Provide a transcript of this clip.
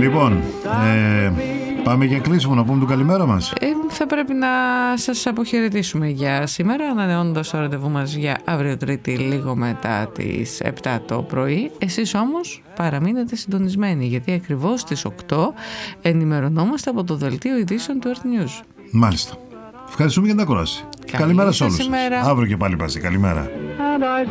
Λοιπόν, πάμε για κλείσιμο να πούμε το καλημέρα μας. Θα πρέπει να σας αποχαιρετήσουμε για σήμερα, ανανεώνοντας το ραντεβού μας για αύριο Τρίτη λίγο μετά τις 7 το πρωί. Εσείς όμως παραμείνετε συντονισμένοι, γιατί ακριβώς στις 8 ενημερωνόμαστε από το δελτίο ειδήσεων του Earth News. Μάλιστα. Ευχαριστούμε για την ακρόαση. Καλημέρα σε όλους σας. Αύριο και πάλι μαζί. Καλημέρα.